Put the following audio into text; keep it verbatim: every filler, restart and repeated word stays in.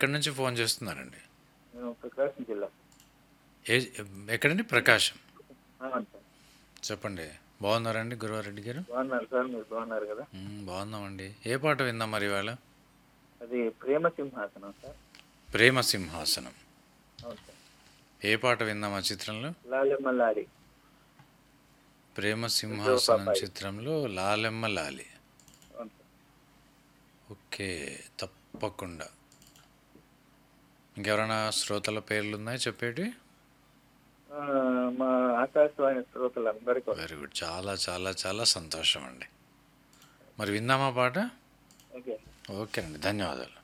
ఎక్కడి నుంచి ఫోన్ చేస్తున్నారండి? మేము ప్రకాశం జిల్లా. ఏ ఎక్కడండి? ప్రకాశం. అవును సార్. చెప్పండి. బాగున్నారండి గురువారెడ్డి గారు? బాగున్నారు సార్, మీరు బాగున్నారు కదా? మ్మ్, బాగున్నామండి. ఏ పాట విందాం మరి ఇవాళ? అది ప్రేమ సింహాసనం సార్. ప్రేమ సింహాసనం. అవును సార్. ఏ పాట విందాం ఆ చిత్రంలో? లాలెమ్మ లాలి. ప్రేమ రెండవ సింహాసనం పాపాయి. చిత్రంలో లాలెమ్మ లాలి. అవును సార్. ఓకే, తప్పకుండా. ఇంకెవరైనా శ్రోతల పేర్లు ఉన్నాయి చెప్పేటి? ఆ, మా ఆకాశవాణి శ్రోతలందరికీ వెరీ గుడ్, చాలా చాలా చాలా సంతోషం అండి. మరి విందామా పాట? ఓకే. ఓకే అండి, ధన్యవాదాలు.